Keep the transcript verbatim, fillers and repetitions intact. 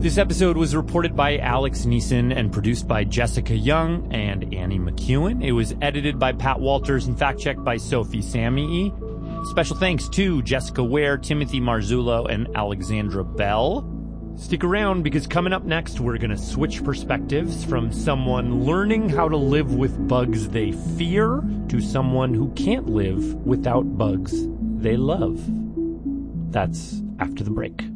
This episode was reported by Alex Neeson and produced by Jessica Young and Annie McEwen. It was edited by Pat Walters and fact-checked by Sophie Samii. Special thanks to Jessica Ware, Timothy Marzullo, and Alexandra Bell. Stick around because coming up next, we're going to switch perspectives from someone learning how to live with bugs they fear to someone who can't live without bugs they love. That's after the break.